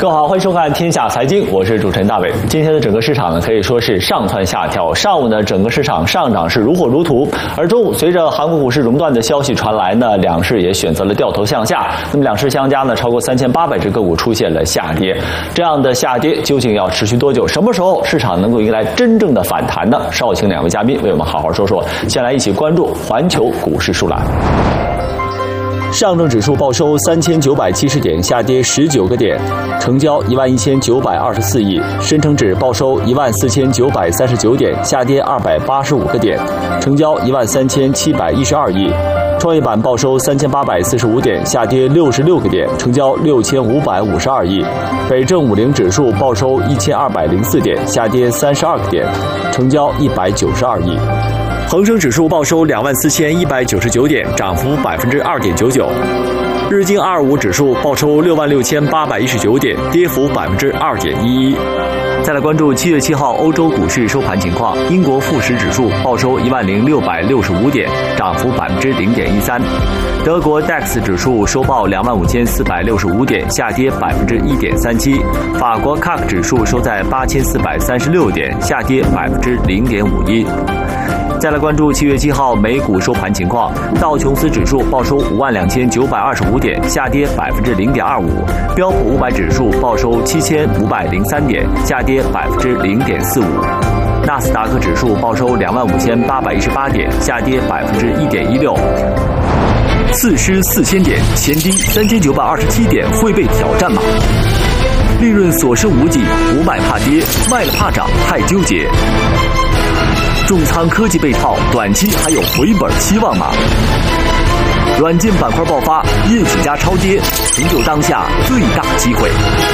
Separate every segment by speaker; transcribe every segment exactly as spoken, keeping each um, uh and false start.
Speaker 1: 各位好，欢迎收看《天下财经》，我是主持人大伟。今天的整个市场呢，可以说是上蹿下跳。上午呢，整个市场上涨是如火如荼，而中午随着韩国股市熔断的消息传来呢，两市也选择了掉头向下。那么两市相加呢，超过三千八百只个股出现了下跌。这样的下跌究竟要持续多久？什么时候市场能够迎来真正的反弹呢？稍后请两位嘉宾为我们好好说说。先来一起关注环球股市数栏。上证指数报收三千九百七十点，下跌十九个点，成交一万一千九百二十四亿。深成指报收一万四千九百三十九点，下跌二百八十五个点，成交一万三千七百一十二亿。创业板报收三千八百四十五点，下跌六十六个点，成交六千五百五十二亿。北证五零指数报收一千二百零四点，下跌三十二个点，成交一百九十二亿。恒生指数报收两万四千一百九十九点，涨幅百分之二点九九。日经二二五指数报收六万六千八百一十九点，跌幅百分之二点一一。再来关注七月七号欧洲股市收盘情况，英国富时指数报收一万零六百六十五点，涨幅百分之零点一三。德国 D A X 指数收报两万五千四百六十五点，下跌百分之一点三七。法国 C A C 指数收在八千四百三十六点，下跌百分之零点五一。再来关注七月七号美股收盘情况，道琼斯指数报收五万两千九百二十五点，下跌百分之零点二五；标普五百指数报收七千五百零三点，下跌百分之零点四五；纳斯达克指数报收两万五千八百一十八点，下跌百分之一点一六。四失四千点，前低三千九百二十七点会被挑战吗？利润所剩无几，不卖怕跌，卖了怕涨，太纠结。重仓科技被套，短期还有回本期望吗？软件板块爆发，业绩加超跌，成就当下最大机会。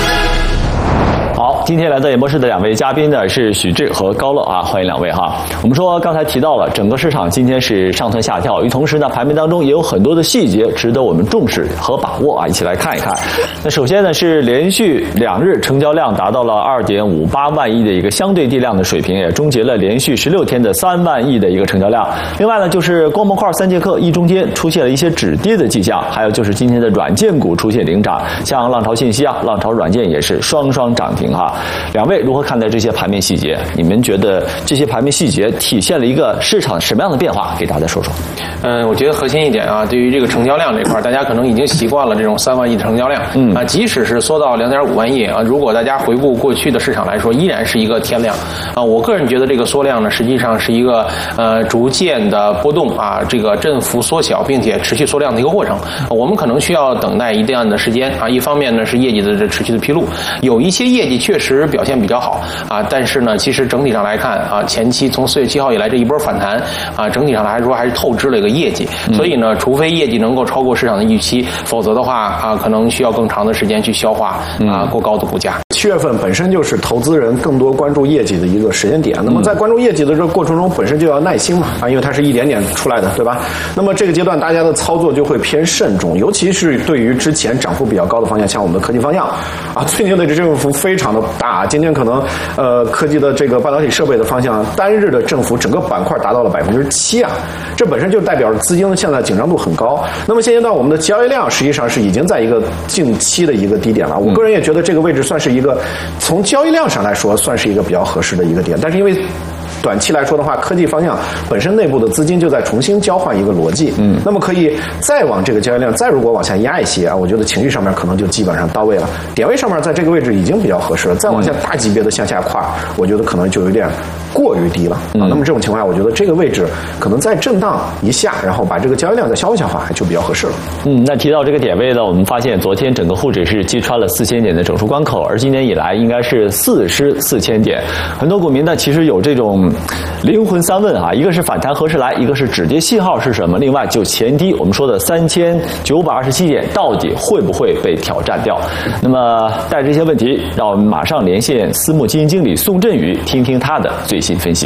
Speaker 1: 好，今天来到演播室的两位嘉宾呢是许志和高乐啊，欢迎两位哈。我们说刚才提到了整个市场今天是上蹿下跳，与同时呢盘面当中也有很多的细节值得我们重视和把握啊，一起来看一看。那首先呢是连续两日成交量达到了 二点五八万亿的一个相对地量的水平，也终结了连续十六天的三万亿的一个成交量。另外呢就是光模块三剑客一中间出现了一些止跌的迹象，还有就是今天的软件股出现领涨，像浪潮信息啊、浪潮软件也是双双涨停哈。两位如何看待这些盘面细节？你们觉得这些盘面细节体现了一个市场什么样的变化？给大家说说。
Speaker 2: 嗯，我觉得核心一点啊，对于这个成交量这块，大家可能已经习惯了这种三万亿的成交量。嗯啊，即使是缩到两点五万亿啊，如果大家回顾过去的市场来说，依然是一个天量啊。我个人觉得这个缩量呢，实际上是一个呃逐渐的波动啊，这个振幅缩小并且持续缩量的一个过程。我们可能需要等待一段的时间啊。一方面呢是业绩的这持续的披露，有一些业绩确实表现比较好啊，但是呢，其实整体上来看啊，前期从四月七号以来这一波反弹啊，整体上来说还是透支了一个业绩，所以呢，除非业绩能够超过市场的预期，否则的话啊，可能需要更长的时间去消化啊过高的股价。
Speaker 3: 七月份本身就是投资人更多关注业绩的一个时间点，那么在关注业绩的这个过程中，本身就要耐心嘛啊，因为它是一点点出来的，对吧？那么这个阶段大家的操作就会偏慎重，尤其是对于之前涨幅比较高的方向，像我们的科技方向啊，最近的这振幅非常的大，今天可能呃科技的这个半导体设备的方向单日的振幅整个板块达到了百分之七啊，这本身就代表着资金现在紧张度很高。那么现阶段我们的交易量实际上是已经在一个近期的一个低点了，我个人也觉得这个位置算是一个从交易量上来说算是一个比较合适的一个点，但是因为短期来说的话，科技方向本身内部的资金就在重新交换一个逻辑，嗯，那么可以再往这个交易量再如果往下压一些啊，我觉得情绪上面可能就基本上到位了，点位上面在这个位置已经比较合适了，再往下大级别的向下跨，我觉得可能就有点过于低了啊。那么这种情况下，我觉得这个位置可能再震荡一下，然后把这个交易量再消化消化，就比较合适了。
Speaker 1: 嗯，那提到这个点位呢，我们发现昨天整个沪指是击穿了四千点的整数关口，而今年以来应该是四失四千点。很多股民呢，其实有这种灵魂三问啊，一个是反弹何时来，一个是止跌信号是什么，另外就前低我们说的三千九百二十七点到底会不会被挑战掉？那么带着这些问题，让我们马上连线私募基金经理宋振宇，听听他的最新分析。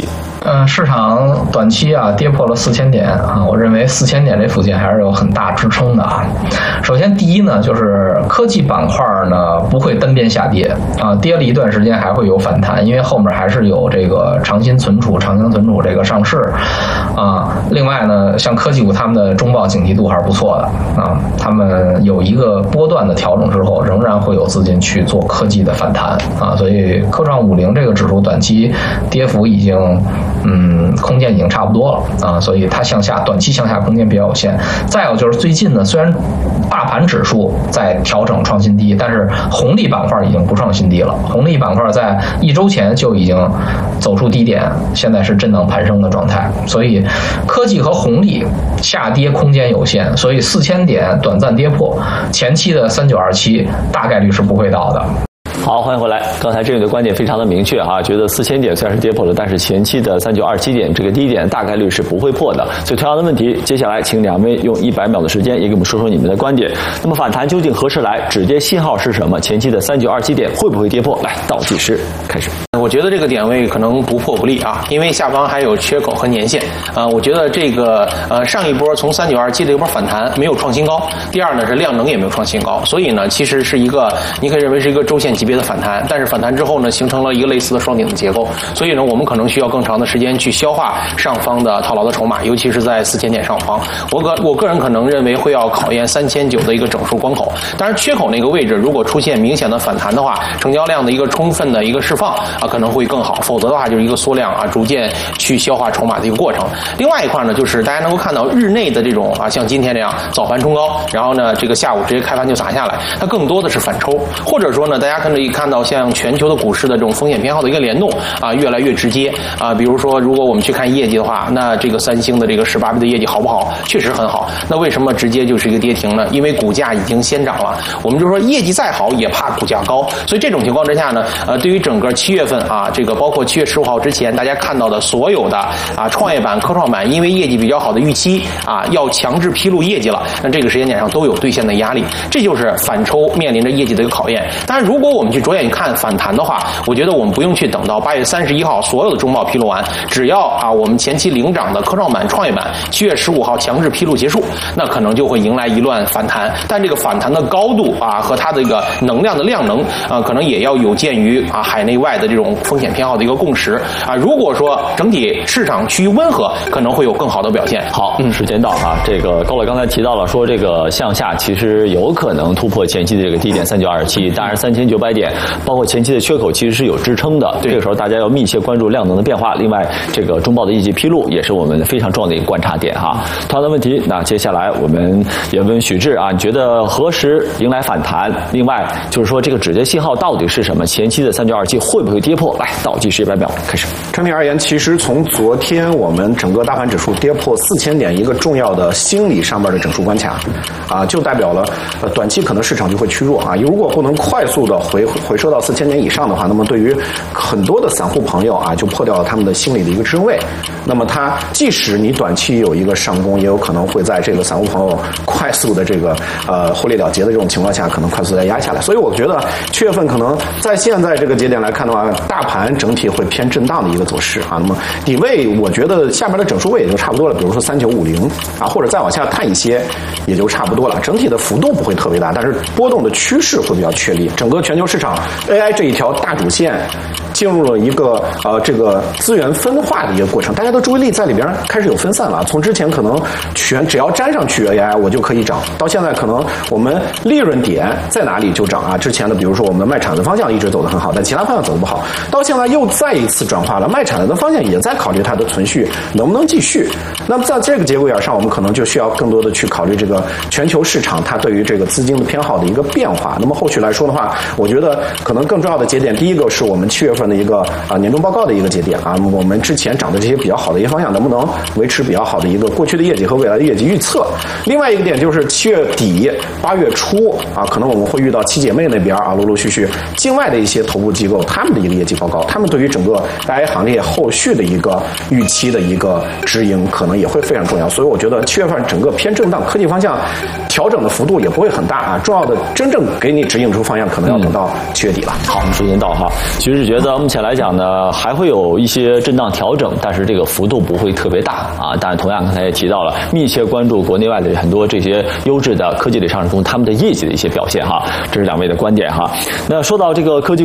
Speaker 4: 嗯、呃，市场短期啊跌破了四千点啊，我认为四千点这附近还是有很大支撑的啊。首先第一呢，就是科技板块呢不会单边下跌啊，跌了一段时间还会有反弹，因为后面还是有这个长鑫存储、长江存储这个上市啊。另外呢，像科技股他们的中报警惕度还是不错的啊，他们有一个波段的调整之后，仍然会有资金去做科技的反弹啊，所以科创五零这个指数短期跌幅已经。嗯，空间已经差不多了啊，所以它向下短期向下空间比较有限。再有就是最近呢，虽然大盘指数在调整创新低，但是红利板块已经不创新低了。红利板块在一周前就已经走出低点，现在是震荡盘升的状态。所以科技和红利下跌空间有限，所以四千点短暂跌破，前期的三九二七大概率是不会到的。
Speaker 1: 好，欢迎回来。刚才郑宇的观点非常的明确哈，觉得四千点虽然是跌破了，但是前期的三九二七点这个低点大概率是不会破的。所以同样的问题，接下来请两位用一百秒的时间也给我们说说你们的观点。那么反弹究竟何时来？止跌信号是什么？前期的三九二七点会不会跌破？来，倒计时开始。
Speaker 2: 我觉得这个点位可能不破不立啊，因为下方还有缺口和年线啊。我觉得这个呃上一波从三九二七的一波反弹没有创新高，第二呢是量能也没有创新高，所以呢其实是一个你可以认为是一个周线级别的反弹，但是反弹之后呢形成了一个类似的双顶的结构，所以呢我们可能需要更长的时间去消化上方的套牢的筹码，尤其是在四千点上方。我个我个人可能认为会要考验三千九的一个整数关口，当然缺口那个位置如果出现明显的反弹的话，成交量的一个充分的一个释放啊可能会更好，否则的话就是一个缩量啊逐渐去消化筹码的一个过程。另外一块呢就是大家能够看到日内的这种啊像今天这样早盘冲高，然后呢这个下午直接开盘就砸下来，它更多的是反抽，或者说呢大家可以看到像全球的股市的这种风险偏好的一个联动啊越来越直接啊，比如说如果我们去看业绩的话，那这个三星的这个十八 B 的业绩好不好？确实很好，那为什么直接就是一个跌停呢？因为股价已经先涨了，我们就说业绩再好也怕股价高，所以这种情况之下呢呃对于整个七月份啊这个包括七月十五号之前大家看到的所有的啊创业板科创板因为业绩比较好的预期啊要强制披露业绩了，那这个时间点上都有兑现的压力，这就是反抽面临着业绩的一个考验。当然如果我们去着眼看反弹的话，我觉得我们不用去等到八月三十一号所有的中报披露完，只要啊我们前期领涨的科创板创业板七月十五号强制披露结束，那可能就会迎来一乱反弹，但这个反弹的高度啊和它的一个能量的量能啊可能也要有鉴于啊海内外的这种风险偏好的一个共识啊，如果说整体市场趋于温和，可能会有更好的表现。
Speaker 1: 好，嗯，时间到啊，这个高磊刚才提到了说这个向下其实有可能突破前期的这个低点三九二七，当然三千九百点包括前期的缺口其实是有支撑的，这个时候大家要密切关注量能的变化。另外这个中报的业绩披露也是我们非常重要的一个观察点哈。同样的问题，那接下来我们也问许志啊，你觉得何时迎来反弹？另外就是说这个止跌信号到底是什么？前期的三九二七会不会跌破？来，倒计时一百秒开始。
Speaker 3: 整体而言，其实从昨天我们整个大盘指数跌破四千点，一个重要的心理上面的整数关卡，啊，就代表了呃短期可能市场就会趋弱啊。如果不能快速的回回收到四千点以上的话，那么对于很多的散户朋友啊，就破掉了他们的心理的一个支撑位。那么它即使你短期有一个上攻，也有可能会在这个散户朋友快速的这个呃获利了结的这种情况下，可能快速的压下来。所以我觉得七月份可能在现在这个节点来看的话，大盘整体会偏震荡的一个走势啊。那么底位我觉得下面的整数位也就差不多了，比如说三九五零啊，或者再往下探一些也就差不多了。整体的幅度不会特别大，但是波动的趋势会比较确立。整个全球市场 A I 这一条大主线进入了一个呃这个资源分化的一个过程，大家的注意力在里边开始有分散了。从之前可能全只要沾上去 A I 我就可以涨，到现在可能我们利润点在哪里就涨啊。之前的比如说我们卖产的方向一直走得很好，但其他方向走得不好，到现在又再一次转化了，卖产的方向也在考虑它的存续能不能继续。那么在这个节骨眼上，我们可能就需要更多的去考虑这个全球市场它对于这个资金的偏好的一个变化。那么后续来说的话，我觉得可能更重要的节点，第一个是我们七月份的一个啊年终报告的一个节点啊，我们之前涨的这些比较好的一些方向能不能维持比较好的一个过去的业绩和未来的业绩预测。另外一个点就是七月底八月初啊，可能我们会遇到七姐妹那边啊，陆陆续续境外的一些头部机构他们的一个业绩报告，他们对于整个 A I 行业后续的一个预期的一个指引可能也会非常重要。所以我觉得七月份整个偏震荡，科技方向调整的幅度也不会很大啊，重要的真正给你指引出方向可能要等到七月底了。
Speaker 1: 好，时间到哈。其实觉得目前来讲呢，还会有一些震荡调整，但是这个幅度不会特别大啊。当然，同样刚才也提到了，密切关注国内外的很多这些优质的科技类上市公司他们的业绩的一些表现哈，这是两位的观点哈。那说到这个科技